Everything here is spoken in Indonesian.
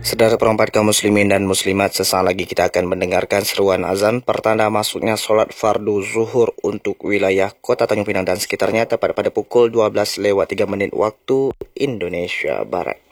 Saudara perempat kaum muslimin dan muslimat, sesaat lagi kita akan mendengarkan seruan azan pertanda masuknya sholat fardu zuhur untuk wilayah kota Tanjung Pinang dan sekitarnya tepat pada pukul 12:03 waktu Indonesia Barat.